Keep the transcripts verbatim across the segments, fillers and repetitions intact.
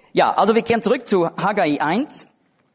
Ja, also wir kehren zurück zu Haggai eins.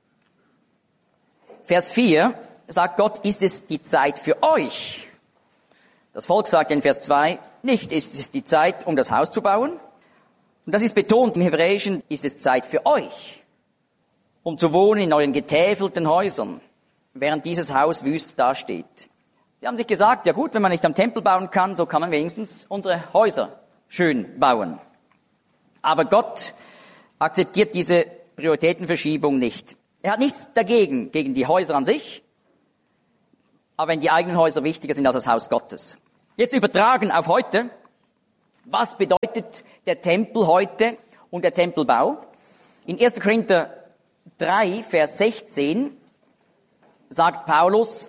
Vers vier sagt Gott, ist es die Zeit für euch? Das Volk sagt in Vers zwei, nicht ist es die Zeit, um das Haus zu bauen. Und das ist betont, im Hebräischen ist es Zeit für euch, um zu wohnen in euren getäfelten Häusern, während dieses Haus wüst dasteht. Sie haben sich gesagt, ja gut, wenn man nicht am Tempel bauen kann, so kann man wenigstens unsere Häuser schön bauen. Aber Gott akzeptiert diese Prioritätenverschiebung nicht. Er hat nichts dagegen, gegen die Häuser an sich, aber wenn die eigenen Häuser wichtiger sind als das Haus Gottes. Jetzt übertragen auf heute, was bedeutet der Tempel heute und der Tempelbau? In erster Korinther drei, Vers sechzehn sagt Paulus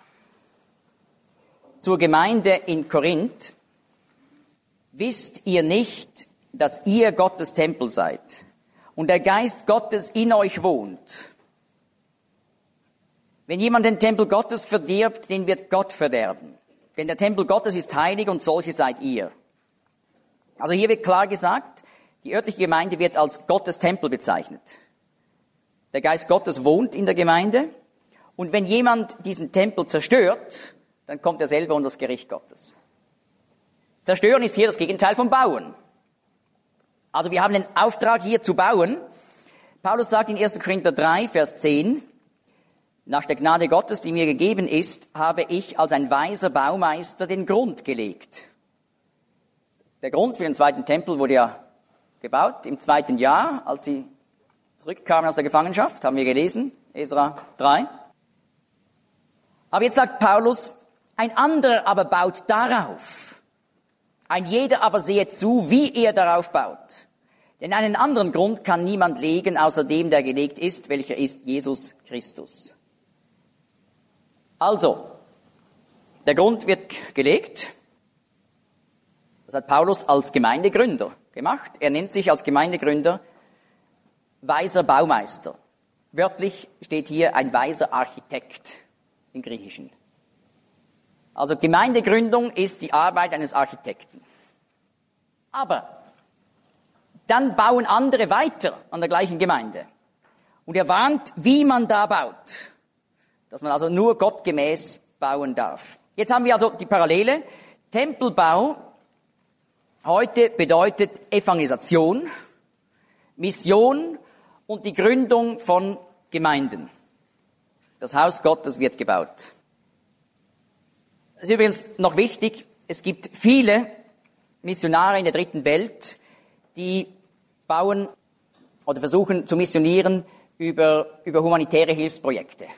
zur Gemeinde in Korinth, wisst ihr nicht, dass ihr Gottes Tempel seid und der Geist Gottes in euch wohnt? Wenn jemand den Tempel Gottes verdirbt, den wird Gott verderben. Denn der Tempel Gottes ist heilig und solche seid ihr. Also hier wird klar gesagt, die örtliche Gemeinde wird als Gottes Tempel bezeichnet. Der Geist Gottes wohnt in der Gemeinde und wenn jemand diesen Tempel zerstört, dann kommt er selber unter das Gericht Gottes. Zerstören ist hier das Gegenteil vom Bauen. Also wir haben den Auftrag hier zu bauen. Paulus sagt in erster Korinther drei, Vers zehn, nach der Gnade Gottes, die mir gegeben ist, habe ich als ein weiser Baumeister den Grund gelegt. Der Grund für den zweiten Tempel wurde ja gebaut im zweiten Jahr, als sie zurückkamen aus der Gefangenschaft, haben wir gelesen, Esra drei. Aber jetzt sagt Paulus, ein anderer aber baut darauf. Ein jeder aber sehe zu, wie er darauf baut. Denn einen anderen Grund kann niemand legen, außer dem, der gelegt ist, welcher ist Jesus Christus. Also, der Grund wird gelegt. Das hat Paulus als Gemeindegründer gemacht. Er nennt sich als Gemeindegründer weiser Baumeister. Wörtlich steht hier ein weiser Architekt im Griechischen. Also Gemeindegründung ist die Arbeit eines Architekten. Aber dann bauen andere weiter an der gleichen Gemeinde. Und er warnt, wie man da baut. Dass man also nur gottgemäß bauen darf. Jetzt haben wir also die Parallele. Tempelbau heute bedeutet Evangelisation, Mission und die Gründung von Gemeinden. Das Haus Gottes wird gebaut. Es ist übrigens noch wichtig, es gibt viele Missionare in der dritten Welt, die bauen oder versuchen zu missionieren über, über humanitäre Hilfsprojekte.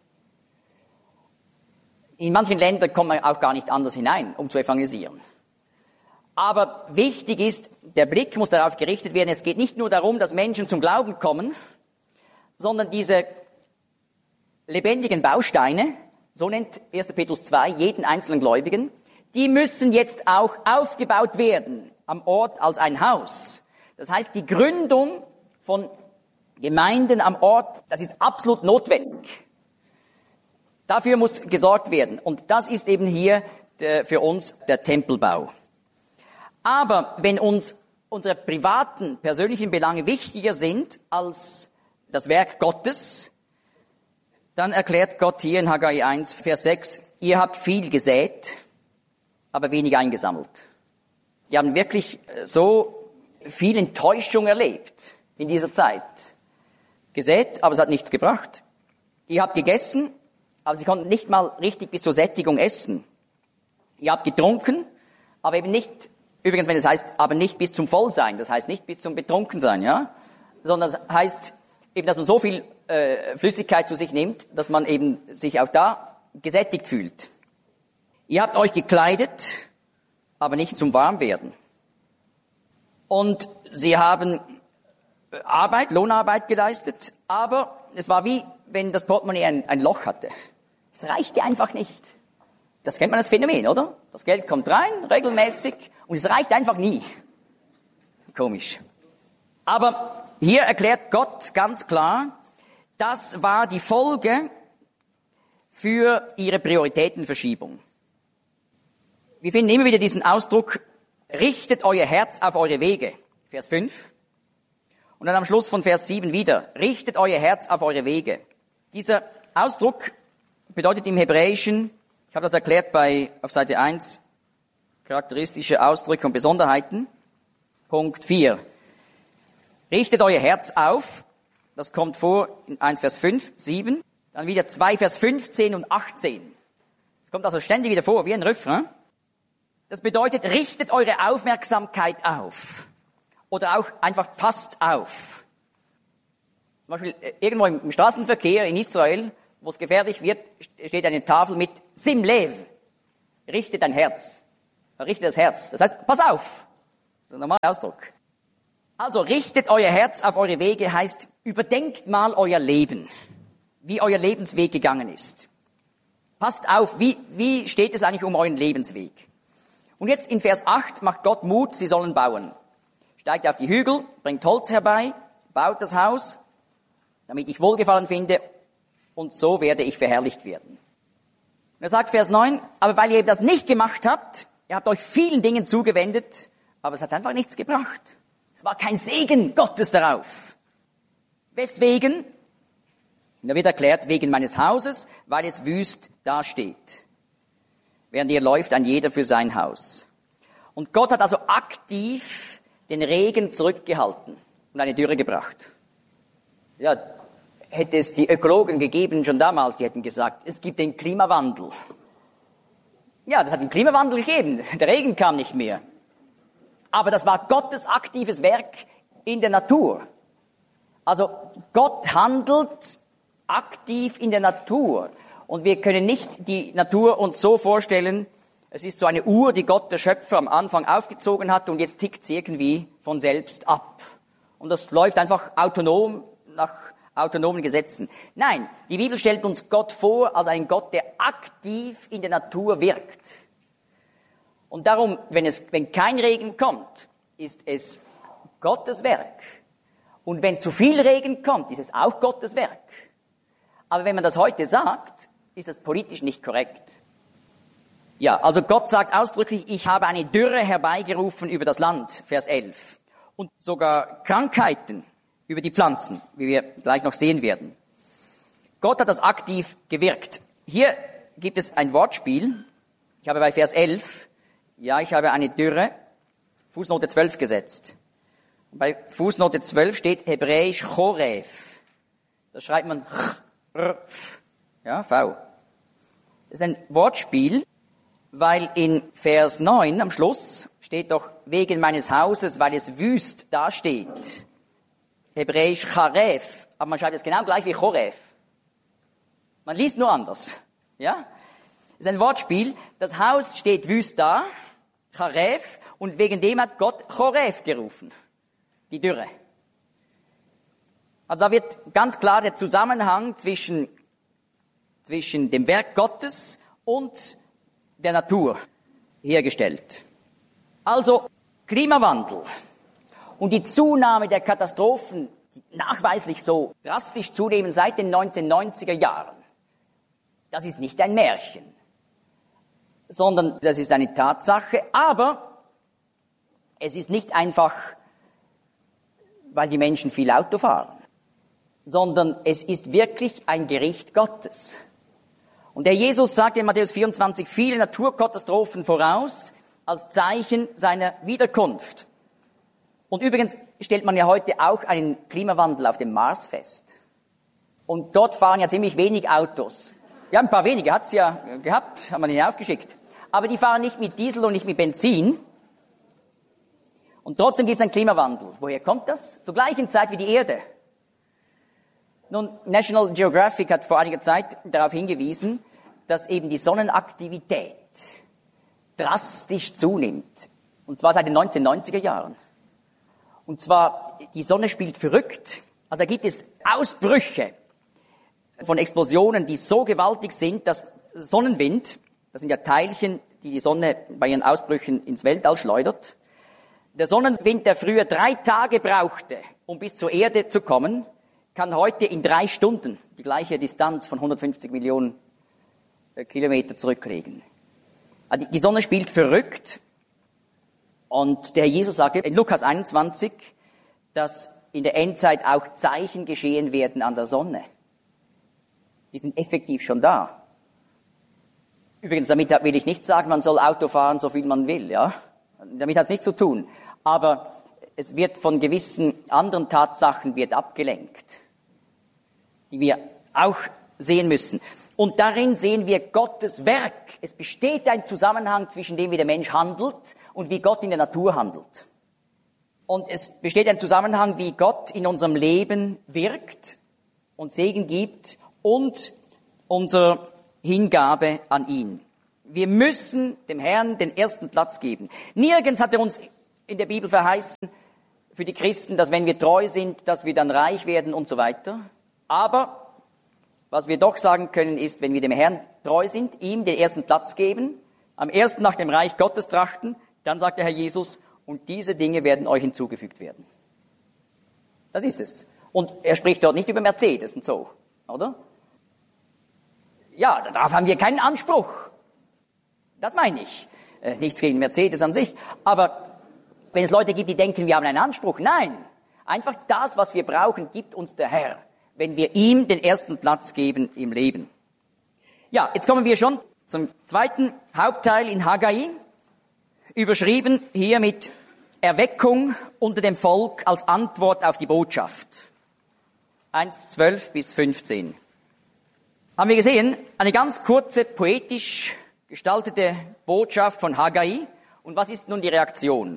In manchen Ländern kommt man auch gar nicht anders hinein, um zu evangelisieren. Aber wichtig ist, der Blick muss darauf gerichtet werden, es geht nicht nur darum, dass Menschen zum Glauben kommen, sondern diese lebendigen Bausteine, so nennt erster Petrus zwei jeden einzelnen Gläubigen, die müssen jetzt auch aufgebaut werden am Ort als ein Haus. Das heißt, die Gründung von Gemeinden am Ort, das ist absolut notwendig. Dafür muss gesorgt werden. Und das ist eben hier der, für uns der Tempelbau. Aber wenn uns unsere privaten, persönlichen Belange wichtiger sind als das Werk Gottes, dann erklärt Gott hier in Haggai eins, Vers sechs, ihr habt viel gesät, aber wenig eingesammelt. Die haben wirklich so viel Enttäuschung erlebt in dieser Zeit. Gesät, aber es hat nichts gebracht. Ihr habt gegessen, aber sie konnten nicht mal richtig bis zur Sättigung essen. Ihr habt getrunken, aber eben nicht, übrigens, wenn es heißt, aber nicht bis zum Vollsein, das heißt nicht bis zum Betrunkensein, ja, sondern das heißt eben, dass man so viel äh, Flüssigkeit zu sich nimmt, dass man eben sich auch da gesättigt fühlt. Ihr habt euch gekleidet, aber nicht zum Warmwerden. Und sie haben Arbeit, Lohnarbeit geleistet, aber es war wie, wenn das Portemonnaie ein, ein Loch hatte. Es reichte einfach nicht. Das kennt man als Phänomen, oder? Das Geld kommt rein, regelmäßig, und es reicht einfach nie. Komisch. Aber hier erklärt Gott ganz klar, das war die Folge für ihre Prioritätenverschiebung. Wir finden immer wieder diesen Ausdruck, richtet euer Herz auf eure Wege, Vers fünf, Und dann am Schluss von Vers sieben wieder, richtet euer Herz auf eure Wege. Dieser Ausdruck bedeutet im Hebräischen, ich habe das erklärt bei auf Seite eins, charakteristische Ausdrücke und Besonderheiten. Punkt vier. Richtet euer Herz auf. Das kommt vor in eins Vers fünf, sieben. Dann wieder zwei Vers fünfzehn und achtzehn. Das kommt also ständig wieder vor, wie ein Refrain. Das bedeutet, richtet eure Aufmerksamkeit auf. Oder auch einfach passt auf. Zum Beispiel irgendwo im Straßenverkehr in Israel, wo es gefährlich wird, steht eine Tafel mit Sim Lev. Richte dein Herz. Richte das Herz. Das heißt, pass auf. Das ist ein normaler Ausdruck. Also, richtet euer Herz auf eure Wege heißt, überdenkt mal euer Leben. Wie euer Lebensweg gegangen ist. Passt auf, wie, wie steht es eigentlich um euren Lebensweg? Und jetzt in Vers acht macht Gott Mut, sie sollen bauen. Steigt auf die Hügel, bringt Holz herbei, baut das Haus, damit ich Wohlgefallen finde, und so werde ich verherrlicht werden. Und er sagt Vers neun, aber weil ihr eben das nicht gemacht habt, ihr habt euch vielen Dingen zugewendet, aber es hat einfach nichts gebracht. Es war kein Segen Gottes darauf. Weswegen? Und da wird erklärt, wegen meines Hauses, weil es wüst dasteht. Während ihr läuft, ein jeder für sein Haus. Und Gott hat also aktiv den Regen zurückgehalten und eine Dürre gebracht. Ja, hätte es die Ökologen gegeben, schon damals, die hätten gesagt, es gibt den Klimawandel. Ja, das hat den Klimawandel gegeben. Der Regen kam nicht mehr. Aber das war Gottes aktives Werk in der Natur. Also Gott handelt aktiv in der Natur. Und wir können nicht die Natur uns so vorstellen, es ist so eine Uhr, die Gott, der Schöpfer, am Anfang aufgezogen hat und jetzt tickt sie irgendwie von selbst ab. Und das läuft einfach autonom nach autonomen Gesetzen. Nein, die Bibel stellt uns Gott vor als einen Gott, der aktiv in der Natur wirkt. Und darum, wenn es, wenn kein Regen kommt, ist es Gottes Werk. Und wenn zu viel Regen kommt, ist es auch Gottes Werk. Aber wenn man das heute sagt, ist es politisch nicht korrekt. Ja, also Gott sagt ausdrücklich, ich habe eine Dürre herbeigerufen über das Land, Vers elf. Und sogar Krankheiten über die Pflanzen, wie wir gleich noch sehen werden. Gott hat das aktiv gewirkt. Hier gibt es ein Wortspiel. Ich habe bei Vers elf, ja, ich habe eine Dürre, Fußnote zwölf gesetzt. Und bei Fußnote zwölf steht hebräisch Choref. Das schreibt man ch, r, f, ja, V. Das ist ein Wortspiel, weil in Vers neun am Schluss steht doch wegen meines Hauses, weil es wüst dasteht. Hebräisch Charef, aber man schreibt es genau gleich wie Choref. Man liest nur anders. Ja? Das ist ein Wortspiel. Das Haus steht wüst da, Charef, und wegen dem hat Gott Choref gerufen. Die Dürre. Also da wird ganz klar der Zusammenhang zwischen, zwischen dem Werk Gottes und der Natur hergestellt. Also Klimawandel und die Zunahme der Katastrophen, die nachweislich so drastisch zunehmen seit den neunzehnhundertneunziger Jahren, das ist nicht ein Märchen, sondern das ist eine Tatsache, aber es ist nicht einfach, weil die Menschen viel Auto fahren, sondern es ist wirklich ein Gericht Gottes. Und der Jesus sagt in Matthäus vierundzwanzig viele Naturkatastrophen voraus als Zeichen seiner Wiederkunft. Und übrigens stellt man ja heute auch einen Klimawandel auf dem Mars fest. Und dort fahren ja ziemlich wenig Autos. Ja, ein paar wenige hat's ja gehabt, haben wir ihnen aufgeschickt. Aber die fahren nicht mit Diesel und nicht mit Benzin. Und trotzdem gibt es einen Klimawandel. Woher kommt das? Zur gleichen Zeit wie die Erde. Nun, National Geographic hat vor einiger Zeit darauf hingewiesen, dass eben die Sonnenaktivität drastisch zunimmt. Und zwar seit den neunzehnhundertneunziger Jahren. Und zwar, die Sonne spielt verrückt. Also da gibt es Ausbrüche von Explosionen, die so gewaltig sind, dass Sonnenwind, das sind ja Teilchen, die die Sonne bei ihren Ausbrüchen ins Weltall schleudert, der Sonnenwind, der früher drei Tage brauchte, um bis zur Erde zu kommen, kann heute in drei Stunden die gleiche Distanz von hundertfünfzig Millionen Kilometer zurücklegen. Also die Sonne spielt verrückt und der Herr Jesus sagte in Lukas einundzwanzig, dass in der Endzeit auch Zeichen geschehen werden an der Sonne. Die sind effektiv schon da. Übrigens, damit will ich nicht sagen, man soll Auto fahren, so viel man will, ja. Damit hat es nichts zu tun. Aber es wird von gewissen anderen Tatsachen wird abgelenkt, die wir auch sehen müssen. Und darin sehen wir Gottes Werk. Es besteht ein Zusammenhang zwischen dem, wie der Mensch handelt und wie Gott in der Natur handelt. Und es besteht ein Zusammenhang, wie Gott in unserem Leben wirkt und Segen gibt und unsere Hingabe an ihn. Wir müssen dem Herrn den ersten Platz geben. Nirgends hat er uns in der Bibel verheißen, für die Christen, dass wenn wir treu sind, dass wir dann reich werden und so weiter. Aber was wir doch sagen können, ist, wenn wir dem Herrn treu sind, ihm den ersten Platz geben, am ersten nach dem Reich Gottes trachten, dann sagt der Herr Jesus, und diese Dinge werden euch hinzugefügt werden. Das ist es. Und er spricht dort nicht über Mercedes und so, oder? Ja, darauf haben wir keinen Anspruch. Das meine ich. Äh, nichts gegen Mercedes an sich. Aber wenn es Leute gibt, die denken, wir haben einen Anspruch, nein. Einfach das, was wir brauchen, gibt uns der Herr, wenn wir ihm den ersten Platz geben im Leben. Ja, jetzt kommen wir schon zum zweiten Hauptteil in Haggai, überschrieben hier mit Erweckung unter dem Volk als Antwort auf die Botschaft. eins, zwölf bis fünfzehn. Haben wir gesehen, eine ganz kurze, poetisch gestaltete Botschaft von Haggai. Und was ist nun die Reaktion?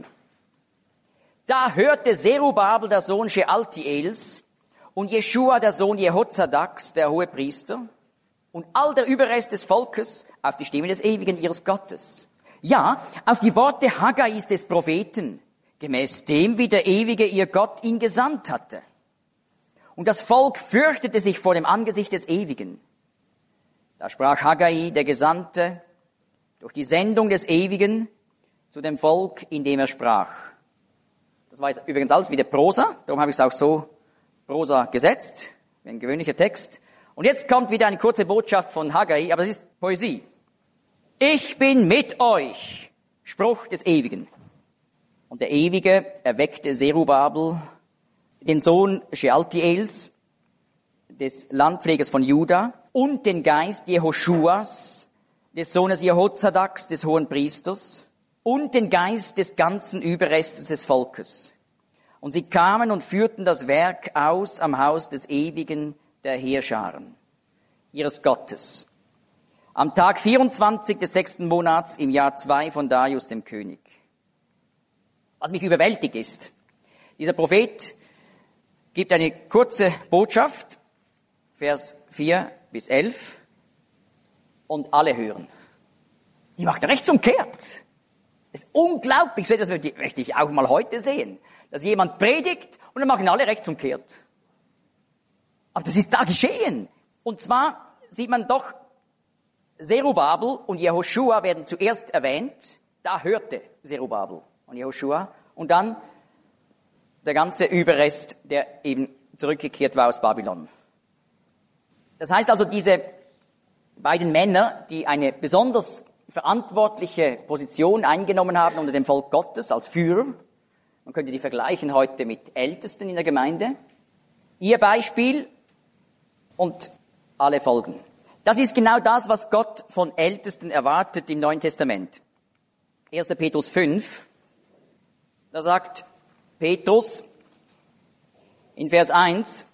Da hörte Zerubabel, der Sohn Shealtiels, und Jeschua, der Sohn Jehozadaks, der Hohepriester, und all der Überrest des Volkes auf die Stimme des Ewigen ihres Gottes. Ja, auf die Worte Haggais des Propheten, gemäß dem, wie der Ewige ihr Gott ihn gesandt hatte. Und das Volk fürchtete sich vor dem Angesicht des Ewigen. Da sprach Haggai, der Gesandte, durch die Sendung des Ewigen zu dem Volk, indem er sprach. Das war jetzt übrigens alles wieder Prosa, darum habe ich es auch so Prosa gesetzt, ein gewöhnlicher Text. Und jetzt kommt wieder eine kurze Botschaft von Haggai, aber es ist Poesie. Ich bin mit euch, Spruch des Ewigen. Und der Ewige erweckte Zerubabel, den Sohn Shealtiels, des Landpflegers von Juda, und den Geist Jehoschuas, des Sohnes Jehozadaks, des Hohenpriesters, und den Geist des ganzen Überrestes des Volkes. Und sie kamen und führten das Werk aus am Haus des Ewigen der Heerscharen, ihres Gottes, am Tag vierundzwanzig des sechsten Monats im Jahr zwei von Darius dem König. Was mich überwältigt ist, dieser Prophet gibt eine kurze Botschaft, Vers vier bis elf, und alle hören. Die macht rechtsumkehrt. Das ist unglaublich, das möchte ich auch mal heute sehen, dass jemand predigt und dann machen alle rechtsumkehrt. Aber das ist da geschehen. Und zwar sieht man doch, Zerubabel und Jehoschua werden zuerst erwähnt. Da hörte Zerubabel und Jehoschua. Und dann der ganze Überrest, der eben zurückgekehrt war aus Babylon. Das heißt also, diese beiden Männer, die eine besonders verantwortliche Position eingenommen haben unter dem Volk Gottes als Führer, man könnte die vergleichen heute mit Ältesten in der Gemeinde, ihr Beispiel und alle folgen. Das ist genau das, was Gott von Ältesten erwartet im Neuen Testament. erster Petrus fünf, da sagt Petrus in Vers eins,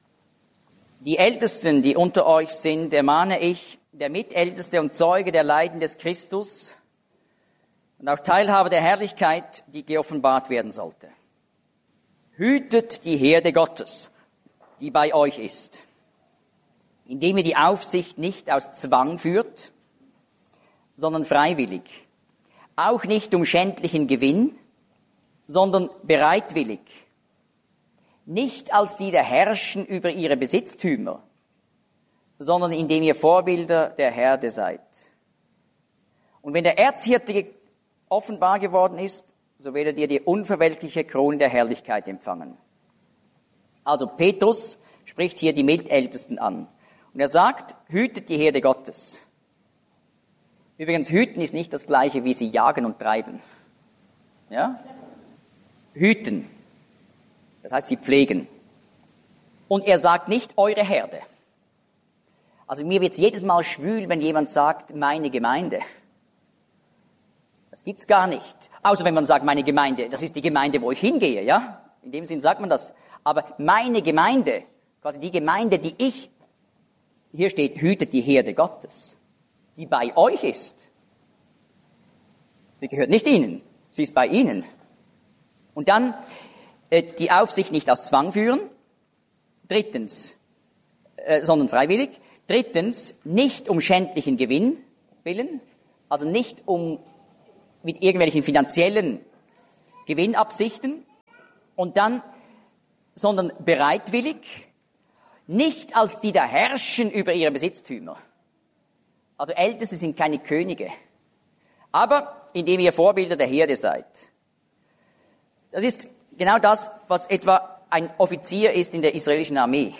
die Ältesten, die unter euch sind, ermahne ich, der Mitälteste und Zeuge der Leiden des Christus und auch Teilhaber der Herrlichkeit, die geoffenbart werden sollte. Hütet die Herde Gottes, die bei euch ist, indem ihr die Aufsicht nicht aus Zwang führt, sondern freiwillig, auch nicht um schändlichen Gewinn, sondern bereitwillig, nicht als die da herrschen über ihre Besitztümer, sondern indem ihr Vorbilder der Herde seid. Und wenn der Erzhirte offenbar geworden ist, so werdet ihr die unverwelkliche Krone der Herrlichkeit empfangen. Also Petrus spricht hier die Mitältesten an. Und er sagt, hütet die Herde Gottes. Übrigens, hüten ist nicht das Gleiche, wie sie jagen und treiben. Ja? Hüten. Das Das heißt, sie pflegen. Und er sagt nicht eure Herde. Also mir wird's jedes Mal schwül, wenn jemand sagt, meine Gemeinde. Das gibt's gar nicht. Außer wenn man sagt, meine Gemeinde, das ist die Gemeinde, wo ich hingehe, ja? In dem Sinn sagt man das. Aber meine Gemeinde, quasi die Gemeinde, die ich, hier steht, hütet die Herde Gottes, die bei euch ist. Die gehört nicht ihnen, sie ist bei ihnen. Und dann äh, die Aufsicht nicht aus Zwang führen. Drittens, äh, sondern freiwillig. Drittens, nicht um schändlichen Gewinn willen, also nicht um mit irgendwelchen finanziellen Gewinnabsichten. Und dann, sondern bereitwillig, nicht als die da herrschen über ihre Besitztümer. Also Älteste sind keine Könige, aber indem ihr Vorbilder der Herde seid. Das ist genau das, was etwa ein Offizier ist in der israelischen Armee.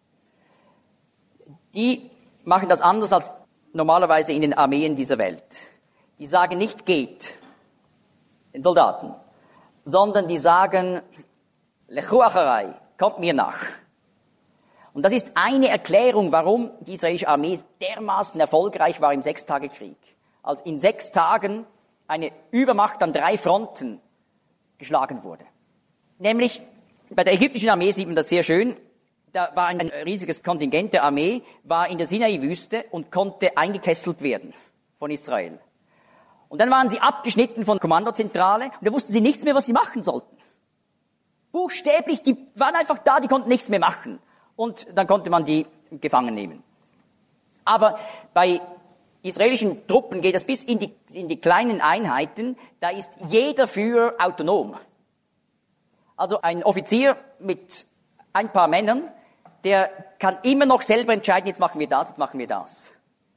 Die machen das anders als normalerweise in den Armeen dieser Welt. Die sagen nicht geht, den Soldaten, sondern die sagen, Lechu acharei, kommt mir nach. Und das ist eine Erklärung, warum die israelische Armee dermaßen erfolgreich war im Sechstagekrieg. Als in sechs Tagen eine Übermacht an drei Fronten geschlagen wurde. Nämlich, bei der ägyptischen Armee sieht man das sehr schön, da war ein riesiges Kontingent der Armee, war in der Sinai-Wüste und konnte eingekesselt werden von Israel. Und dann waren sie abgeschnitten von der Kommandozentrale und da wussten sie nichts mehr, was sie machen sollten. Buchstäblich, die waren einfach da, die konnten nichts mehr machen. Und dann konnte man die gefangen nehmen. Aber bei israelischen Truppen geht das bis in die, in die kleinen Einheiten, da ist jeder Führer autonom. Also ein Offizier mit ein paar Männern, der kann immer noch selber entscheiden, jetzt machen wir das, jetzt machen wir das.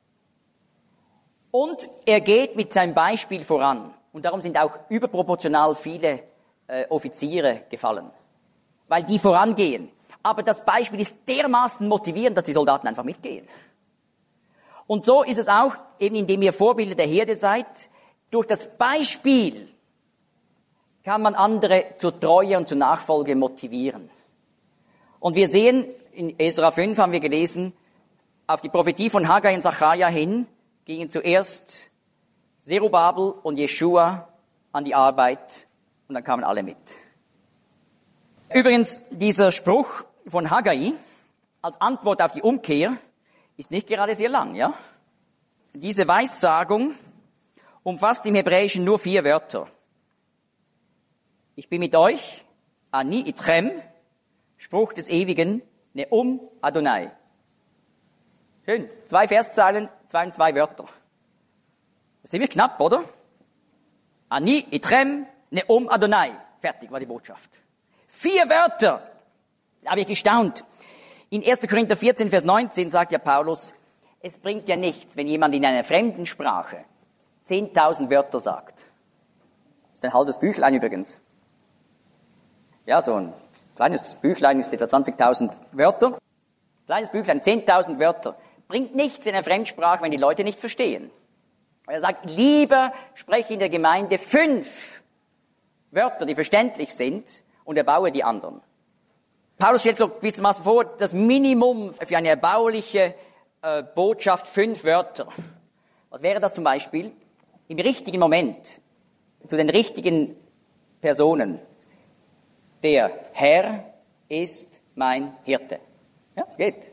Und er geht mit seinem Beispiel voran. Und darum sind auch überproportional viele äh, Offiziere gefallen. Weil die vorangehen. Aber das Beispiel ist dermaßen motivierend, dass die Soldaten einfach mitgehen. Und so ist es auch, eben indem ihr Vorbilder der Herde seid, durch das Beispiel kann man andere zur Treue und zur Nachfolge motivieren. Und wir sehen, in Esra fünf haben wir gelesen, auf die Prophetie von Haggai und Sacharja hin gingen zuerst Zerubabel und Jeschua an die Arbeit und dann kamen alle mit. Übrigens, dieser Spruch von Haggai als Antwort auf die Umkehr ist nicht gerade sehr lang, ja? Diese Weissagung umfasst im Hebräischen nur vier Wörter. Ich bin mit euch, Ani Itchem, Spruch des Ewigen, Neum Adonai. Schön, zwei Verszeilen, zwei und zwei Wörter. Das ist ziemlich knapp, oder? Ani Itchem, Neum Adonai. Fertig war die Botschaft. Vier Wörter. Da habe ich gestaunt. In erster Korinther vierzehn, Vers neunzehn sagt ja Paulus, es bringt ja nichts, wenn jemand in einer fremden Sprache zehntausend Wörter sagt. Das ist ein halbes Büchlein übrigens. Ja, so ein kleines Büchlein ist etwa zwanzigtausend Wörter. Kleines Büchlein, zehntausend Wörter. Bringt nichts in einer Fremdsprache, wenn die Leute nicht verstehen. Er sagt, lieber spreche in der Gemeinde fünf Wörter, die verständlich sind, und erbaue die anderen. Paulus stellt so gewissermaßen vor, das Minimum für eine erbauliche äh, Botschaft, fünf Wörter. Was wäre das zum Beispiel? Im richtigen Moment, zu den richtigen Personen. Der Herr ist mein Hirte. Ja, es geht.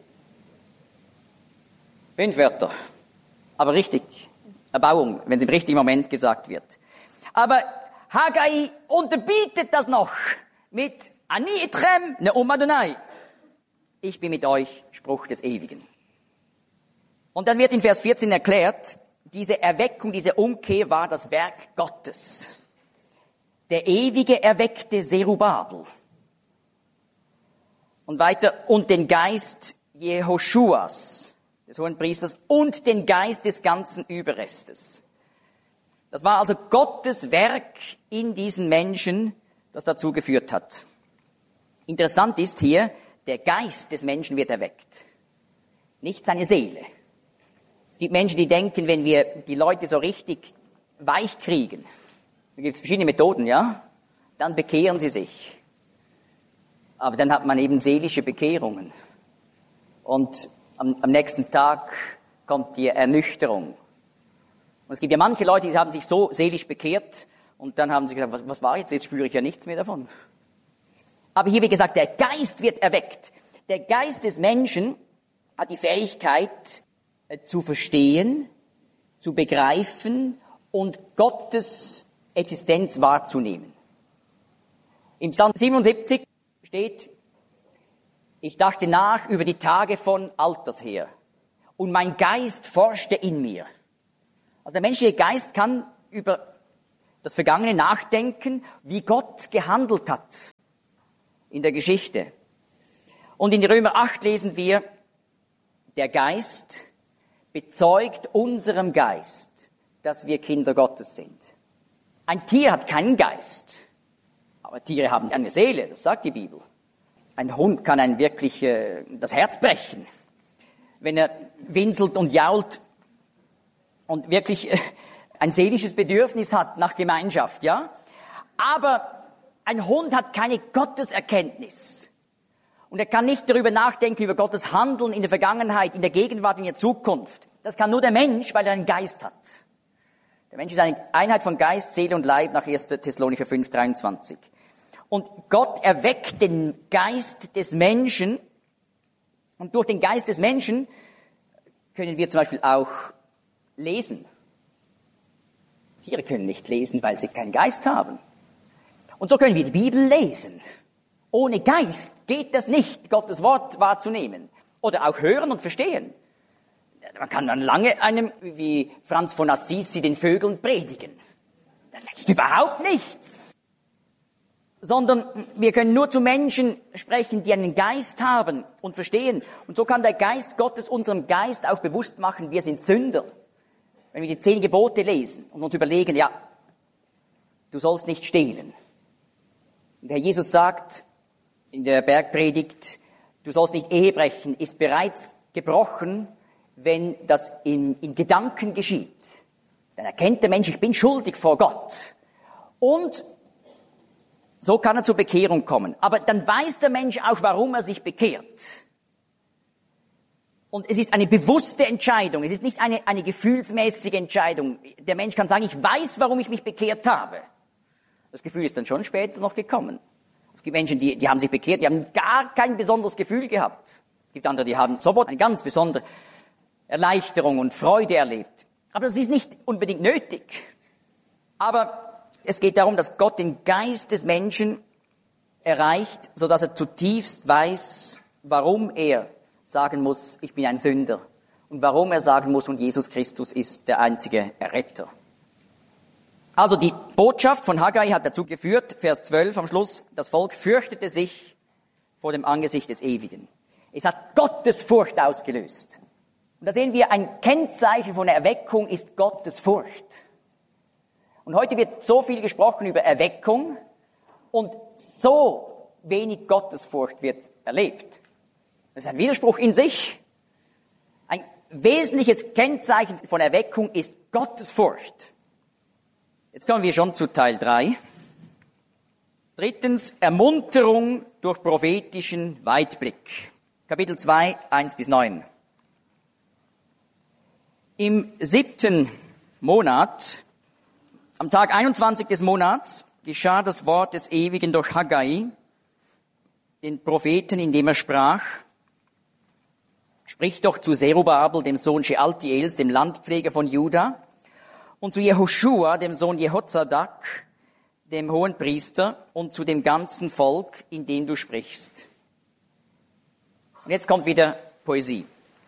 Fünf Wörter. Aber richtig. Erbauung, wenn es im richtigen Moment gesagt wird. Aber Haggai unterbietet das noch mit Ani Itchem Neum Adonai. Ich bin mit euch, Spruch des Ewigen. Und dann wird in Vers vierzehn erklärt, diese Erweckung, diese Umkehr war das Werk Gottes. Der Ewige erweckte Zerubabel. Und weiter, und den Geist Jehoschuas, des Hohenpriesters, und den Geist des ganzen Überrestes. Das war also Gottes Werk in diesen Menschen, das dazu geführt hat. Interessant ist hier, der Geist des Menschen wird erweckt, nicht seine Seele. Es gibt Menschen, die denken, wenn wir die Leute so richtig weich kriegen, da gibt es verschiedene Methoden, ja, dann bekehren sie sich. Aber dann hat man eben seelische Bekehrungen. Und am, am nächsten Tag kommt die Ernüchterung. Und es gibt ja manche Leute, die haben sich so seelisch bekehrt und dann haben sie gesagt, was, was war jetzt? Jetzt spüre ich ja nichts mehr davon. Aber hier, wie gesagt, der Geist wird erweckt. Der Geist des Menschen hat die Fähigkeit äh, zu verstehen, zu begreifen und Gottes Existenz wahrzunehmen. Im Psalm siebenundsiebzig steht, ich dachte nach über die Tage von Alters her und mein Geist forschte in mir. Also der menschliche Geist kann über das Vergangene nachdenken, wie Gott gehandelt hat in der Geschichte. Und in Römer acht lesen wir, der Geist bezeugt unserem Geist, dass wir Kinder Gottes sind. Ein Tier hat keinen Geist, aber Tiere haben eine Seele, das sagt die Bibel. Ein Hund kann einem wirklich äh, das Herz brechen, wenn er winselt und jault und wirklich äh, ein seelisches Bedürfnis hat nach Gemeinschaft, ja. Aber ein Hund hat keine Gotteserkenntnis. Und er kann nicht darüber nachdenken, über Gottes Handeln in der Vergangenheit, in der Gegenwart, in der Zukunft. Das kann nur der Mensch, weil er einen Geist hat. Der Mensch ist eine Einheit von Geist, Seele und Leib nach erster Thessalonicher fünf, dreiundzwanzig. Und Gott erweckt den Geist des Menschen. Und durch den Geist des Menschen können wir zum Beispiel auch lesen. Tiere können nicht lesen, weil sie keinen Geist haben. Und so können wir die Bibel lesen. Ohne Geist geht das nicht, Gottes Wort wahrzunehmen. Oder auch hören und verstehen. Man kann dann lange einem, wie Franz von Assisi, den Vögeln predigen. Das nützt überhaupt nichts. Sondern wir können nur zu Menschen sprechen, die einen Geist haben und verstehen. Und so kann der Geist Gottes unserem Geist auch bewusst machen, wir sind Sünder. Wenn wir die zehn Gebote lesen und uns überlegen, ja, du sollst nicht stehlen. Und Herr Jesus sagt in der Bergpredigt, du sollst nicht Ehe brechen, ist bereits gebrochen, wenn das in, in Gedanken geschieht. Dann erkennt der Mensch, ich bin schuldig vor Gott. Und so kann er zur Bekehrung kommen. Aber dann weiß der Mensch auch, warum er sich bekehrt. Und es ist eine bewusste Entscheidung. Es ist nicht eine, eine gefühlsmäßige Entscheidung. Der Mensch kann sagen, ich weiß, warum ich mich bekehrt habe. Das Gefühl ist dann schon später noch gekommen. Es gibt Menschen, die, die haben sich bekehrt, die haben gar kein besonderes Gefühl gehabt. Es gibt andere, die haben sofort eine ganz besondere Erleichterung und Freude erlebt. Aber das ist nicht unbedingt nötig. Aber es geht darum, dass Gott den Geist des Menschen erreicht, sodass er zutiefst weiß, warum er sagen muss, ich bin ein Sünder. Und warum er sagen muss, und Jesus Christus ist der einzige Erretter. Also die Botschaft von Haggai hat dazu geführt, Vers zwölf am Schluss, das Volk fürchtete sich vor dem Angesicht des Ewigen. Es hat Gottes Furcht ausgelöst. Und da sehen wir, ein Kennzeichen von Erweckung ist Gottes Furcht. Und heute wird so viel gesprochen über Erweckung und so wenig Gottesfurcht wird erlebt. Das ist ein Widerspruch in sich. Ein wesentliches Kennzeichen von Erweckung ist Gottesfurcht. Jetzt kommen wir schon zu Teil drei. Drittens, Ermunterung durch prophetischen Weitblick. Kapitel zwei, eins bis neun. Im siebten Monat, am Tag einundzwanzig des Monats, geschah das Wort des Ewigen durch Haggai, den Propheten, indem er sprach, sprich doch zu Zerubabel, dem Sohn Shealtiels, dem Landpfleger von Juda, und zu Jehoschua, dem Sohn Jehozadak, dem Hohenpriester, und zu dem ganzen Volk, in dem du sprichst. Und jetzt kommt wieder Poesie.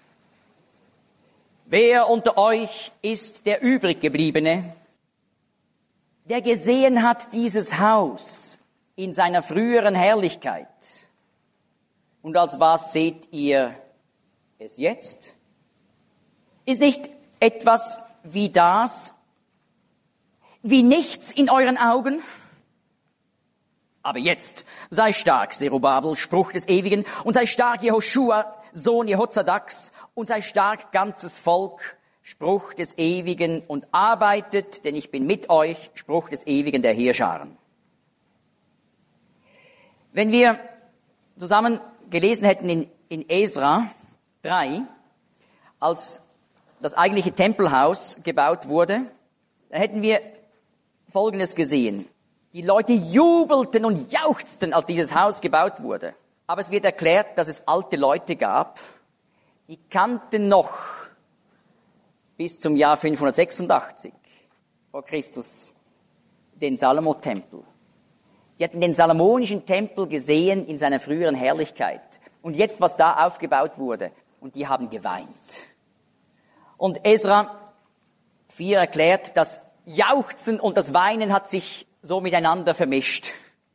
Wer unter euch ist der Übriggebliebene, der gesehen hat dieses Haus in seiner früheren Herrlichkeit? Und als was seht ihr es jetzt? Ist nicht etwas wie das, wie nichts in euren Augen? Aber jetzt sei stark, Zerubabel, Spruch des Ewigen, und sei stark, Jehoschua, Sohn Jehozadaks, und sei stark, ganzes Volk, Spruch des Ewigen, und arbeitet, denn ich bin mit euch, Spruch des Ewigen der Heerscharen. Wenn wir zusammen gelesen hätten in, in Esra drei, als das eigentliche Tempelhaus gebaut wurde, dann hätten wir Folgendes gesehen. Die Leute jubelten und jauchzten, als dieses Haus gebaut wurde. Aber es wird erklärt, dass es alte Leute gab, die kannten noch bis zum Jahr fünfhundertsechsundachtzig vor Christus den Salomo-Tempel. Die hatten den salomonischen Tempel gesehen in seiner früheren Herrlichkeit. Und jetzt, was da aufgebaut wurde. Und die haben geweint. Und Esra vier erklärt, das Jauchzen und das Weinen hat sich so miteinander vermischt.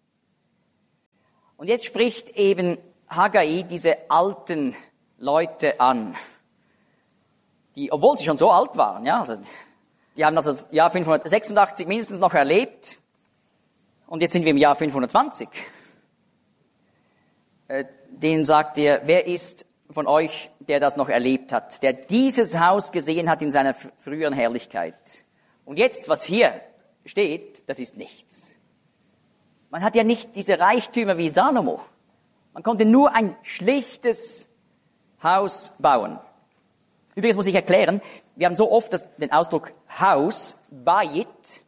Und jetzt spricht eben Haggai diese alten Leute an, die, obwohl sie schon so alt waren, ja, also, die haben also das Jahr fünfhundertsechsundachtzig mindestens noch erlebt, und jetzt sind wir im Jahr fünfhundertzwanzig. Äh, denen sagt er, wer ist von euch, der das noch erlebt hat, der dieses Haus gesehen hat in seiner früheren Herrlichkeit? Und jetzt, was hier steht, das ist nichts. Man hat ja nicht diese Reichtümer wie Salomo. Man konnte nur ein schlichtes Haus bauen. Übrigens muss ich erklären, wir haben so oft das, den Ausdruck Haus, Bayit.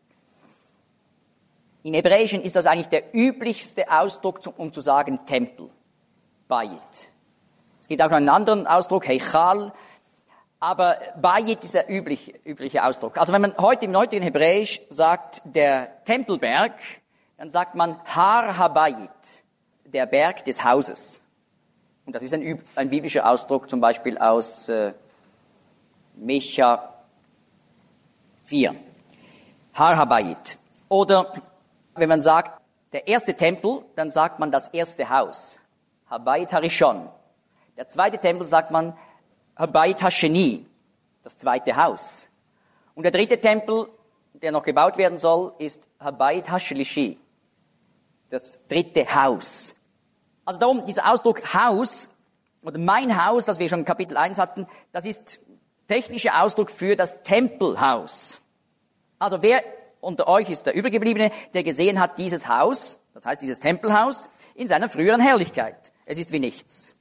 Im Hebräischen ist das eigentlich der üblichste Ausdruck, um zu sagen Tempel. Bayit. Es gibt auch noch einen anderen Ausdruck, Heichal. Aber Bayit ist der übliche, übliche Ausdruck. Also wenn man heute im heutigen Hebräisch sagt, der Tempelberg, dann sagt man Har Habayit, der Berg des Hauses. Und das ist ein, ein biblischer Ausdruck, zum Beispiel aus äh, Micha vier. Har Habayit. Oder wenn man sagt, der erste Tempel, dann sagt man das erste Haus. Habayit Harishon. Der zweite Tempel sagt man Habayit Hasheni, das zweite Haus. Und der dritte Tempel, der noch gebaut werden soll, ist Habayit Hashlishi, das dritte Haus. Also darum, dieser Ausdruck Haus, oder mein Haus, das wir schon in Kapitel eins hatten, das ist technischer Ausdruck für das Tempelhaus. Also wer unter euch ist der Übergebliebene, der gesehen hat dieses Haus, das heißt dieses Tempelhaus, in seiner früheren Herrlichkeit. Es ist wie nichts.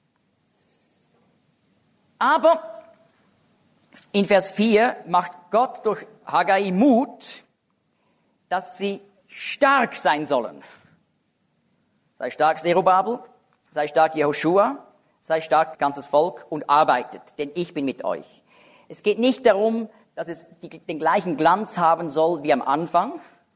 Aber in Vers vier macht Gott durch Haggai Mut, dass sie stark sein sollen. Sei stark, Zerubabel, sei stark, Jehoschua, sei stark, ganzes Volk, und arbeitet, denn ich bin mit euch. Es geht nicht darum, dass es die, den gleichen Glanz haben soll wie am Anfang,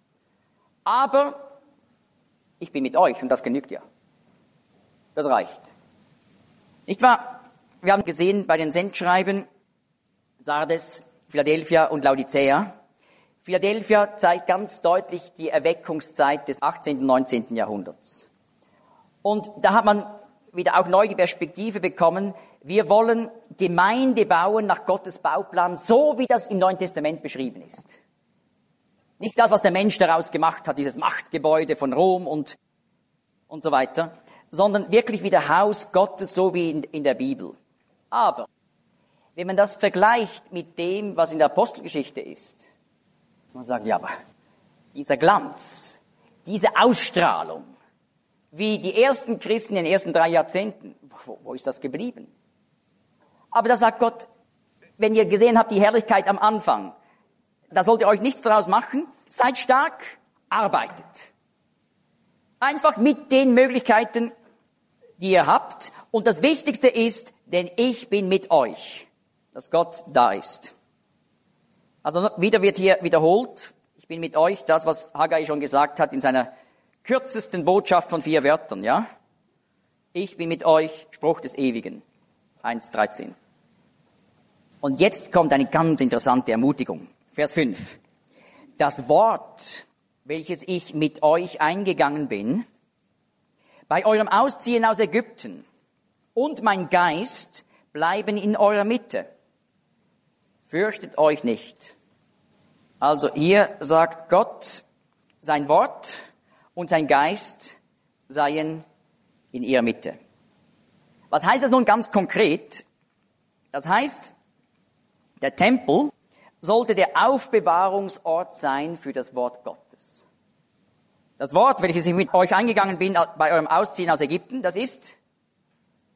aber ich bin mit euch, und das genügt ja. Das reicht. Nicht wahr? Wir haben gesehen bei den Sendschreiben Sardes, Philadelphia und Laodicea. Philadelphia zeigt ganz deutlich die Erweckungszeit des achtzehnten und neunzehnten Jahrhunderts. Und da hat man wieder auch neu die Perspektive bekommen, wir wollen Gemeinde bauen nach Gottes Bauplan, so wie das im Neuen Testament beschrieben ist. Nicht das, was der Mensch daraus gemacht hat, dieses Machtgebäude von Rom und, und so weiter, sondern wirklich wie das Haus Gottes, so wie in, in der Bibel. Aber wenn man das vergleicht mit dem, was in der Apostelgeschichte ist, man sagt, ja, aber dieser Glanz, diese Ausstrahlung, wie die ersten Christen in den ersten drei Jahrzehnten, wo, wo ist das geblieben? Aber da sagt Gott, wenn ihr gesehen habt, die Herrlichkeit am Anfang, da sollt ihr euch nichts daraus machen, seid stark, arbeitet. Einfach mit den Möglichkeiten, die ihr habt. Und das Wichtigste ist, denn ich bin mit euch, dass Gott da ist. Also wieder wird hier wiederholt, ich bin mit euch, das, was Haggai schon gesagt hat in seiner kürzesten Botschaft von vier Wörtern, ja? Ich bin mit euch, Spruch des Ewigen, eins dreizehn. Und jetzt kommt eine ganz interessante Ermutigung. Vers fünf. Das Wort, welches ich mit euch eingegangen bin, bei eurem Ausziehen aus Ägypten, und mein Geist bleiben in eurer Mitte. Fürchtet euch nicht. Also hier sagt Gott, sein Wort und sein Geist seien in ihrer Mitte. Was heißt das nun ganz konkret? Das heißt, der Tempel sollte der Aufbewahrungsort sein für das Wort Gottes. Das Wort, welches ich mit euch eingegangen bin bei eurem Ausziehen aus Ägypten, das ist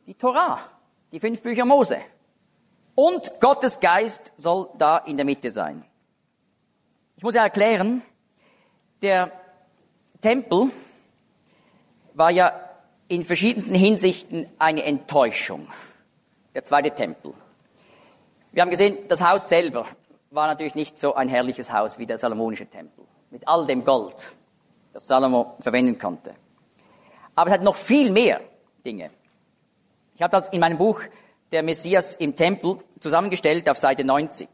die Torah, die fünf Bücher Mose. Und Gottes Geist soll da in der Mitte sein. Ich muss ja erklären, der Tempel war ja in verschiedensten Hinsichten eine Enttäuschung. Der zweite Tempel. Wir haben gesehen, das Haus selber war natürlich nicht so ein herrliches Haus wie der salomonische Tempel. Mit all dem Gold, das Salomo verwenden konnte. Aber es hat noch viel mehr Dinge. Ich habe das in meinem Buch Der Messias im Tempel zusammengestellt auf Seite neunzig.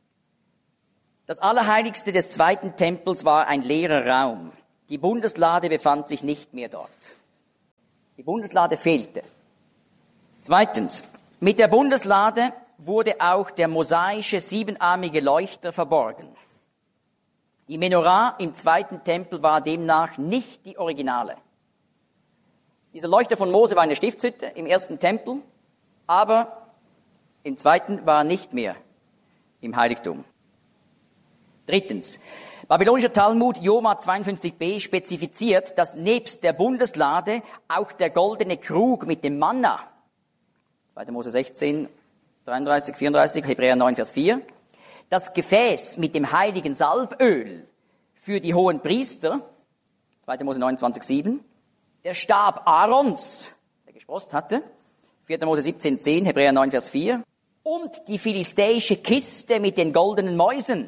Das Allerheiligste des zweiten Tempels war ein leerer Raum. Die Bundeslade befand sich nicht mehr dort. Die Bundeslade fehlte. Zweitens, mit der Bundeslade wurde auch der mosaische siebenarmige Leuchter verborgen. Die Menorah im zweiten Tempel war demnach nicht die Originale. Dieser Leuchter von Mose war in der Stiftshütte im ersten Tempel, aber im zweiten war er nicht mehr im Heiligtum. Drittens, babylonischer Talmud Joma zweiundfünfzig b spezifiziert, dass nebst der Bundeslade auch der goldene Krug mit dem Manna, zweiter Mose sechzehn, dreiunddreißig, vierunddreißig, Hebräer neun, Vers vier, das Gefäß mit dem heiligen Salböl für die hohen Priester, zweiter Mose neunundzwanzig, sieben, der Stab Aarons, der gesprost hatte, vierter Mose siebzehn, zehn, Hebräer neun, Vers vier, und die philistäische Kiste mit den goldenen Mäusen,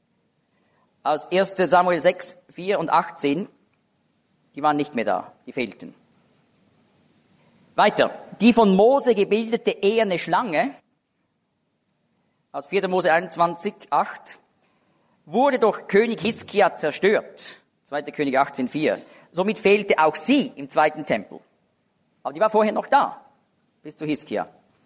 aus erster Samuel sechs, vier und achtzehn, die waren nicht mehr da, die fehlten. Weiter, die von Mose gebildete eherne Schlange, aus vierter Mose einundzwanzig, acht, wurde durch König Hiskia zerstört, zweiter König achtzehn, vier. Somit fehlte auch sie im zweiten Tempel. Aber die war vorher noch da, bis zu Hiskia.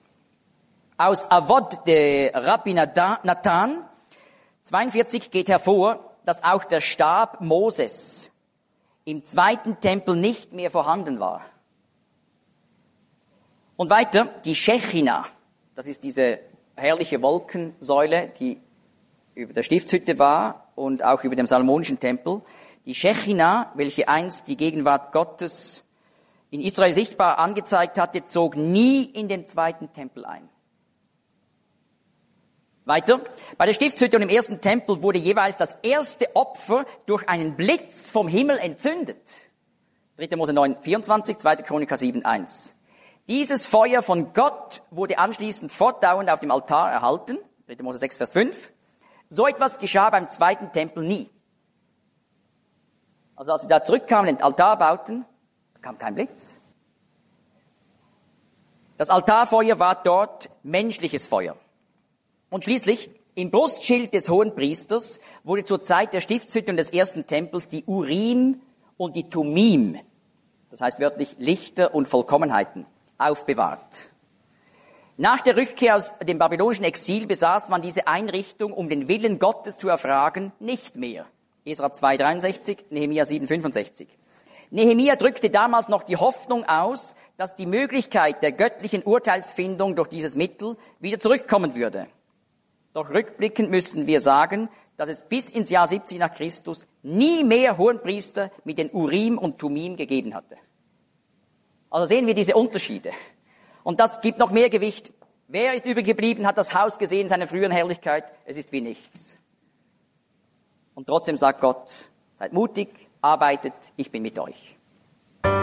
Aus Avod de Rabbi Nathan, zweiundvierzig, geht hervor, dass auch der Stab Moses im zweiten Tempel nicht mehr vorhanden war. Und weiter, die Shechina, das ist diese herrliche Wolkensäule, die über der Stiftshütte war und auch über dem salomonischen Tempel. Die Shechina, welche einst die Gegenwart Gottes in Israel sichtbar angezeigt hatte, zog nie in den zweiten Tempel ein. Weiter, bei der Stiftshütte und im ersten Tempel wurde jeweils das erste Opfer durch einen Blitz vom Himmel entzündet. dritter Mose neun, vierundzwanzig, zweiter Chroniker sieben, eins. Dieses Feuer von Gott wurde anschließend fortdauernd auf dem Altar erhalten. dritter Mose sechs, Vers fünf. So etwas geschah beim zweiten Tempel nie. Also als sie da zurückkamen, den Altar bauten, kam kein Blitz. Das Altarfeuer war dort menschliches Feuer. Und schließlich, im Brustschild des Hohenpriesters wurde zur Zeit der Stiftshütte und des ersten Tempels die Urim und die Tumim, das heißt wörtlich Lichter und Vollkommenheiten, aufbewahrt. Nach der Rückkehr aus dem babylonischen Exil besaß man diese Einrichtung, um den Willen Gottes zu erfragen, nicht mehr. Esra zwei, dreiundsechzig, Nehemia sieben, fünfundsechzig. Nehemia drückte damals noch die Hoffnung aus, dass die Möglichkeit der göttlichen Urteilsfindung durch dieses Mittel wieder zurückkommen würde. Doch rückblickend müssen wir sagen, dass es bis ins Jahr siebzig nach Christus nie mehr Hohenpriester mit den Urim und Tumim gegeben hatte. Also sehen wir diese Unterschiede. Und das gibt noch mehr Gewicht. Wer ist übrig geblieben, hat das Haus gesehen, seine früheren Herrlichkeit? Es ist wie nichts. Und trotzdem sagt Gott, seid mutig, arbeitet, ich bin mit euch.